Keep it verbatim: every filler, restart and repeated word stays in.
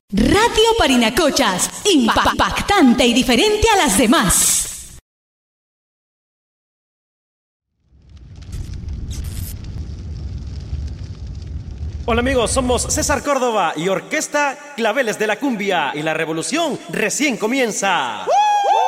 Radio Parinacochas, impactante y diferente a las demás. Hola amigos, somos César Córdoba y Orquesta Claveles de la Cumbia y la revolución recién comienza. ¡Uh!